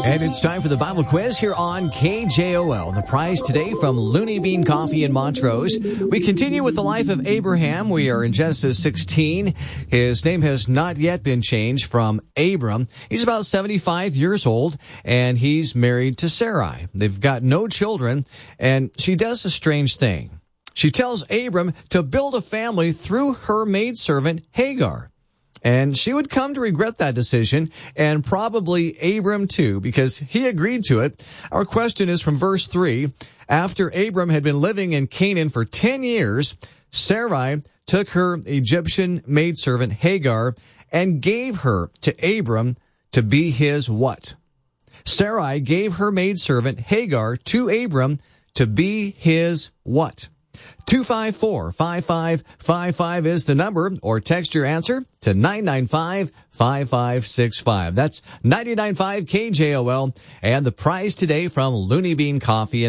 And it's time for the Bible quiz here on KJOL. The prize today from Looney Bean Coffee in Montrose. We continue with the life of Abraham. We are in Genesis 16. His name has not yet been changed from Abram. He's about 75 years old, and he's married to Sarai. They've got no children, and she does a strange thing. She tells Abram to build a family through her maidservant Hagar. And she would come to regret that decision, and probably Abram too, because he agreed to it. Our question is from verse 3. After Abram had been living in Canaan for 10 years, Sarai took her Egyptian maidservant Hagar and gave her to Abram to be his what? Sarai gave her maidservant Hagar to Abram to be his what? 254-5555 is the number, or text your answer to 995-5565. That's 99.5 KJOL, and the prize today from Looney Bean Coffee